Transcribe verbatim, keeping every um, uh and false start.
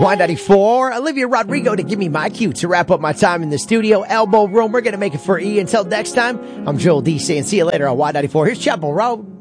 Y ninety-four, Olivia Rodrigo to give me my cue to wrap up my time in the studio. Elbow room, we're going to make it for E. Until next time, I'm Joel D saying see you later on Y ninety-four. Here's Chapel Road.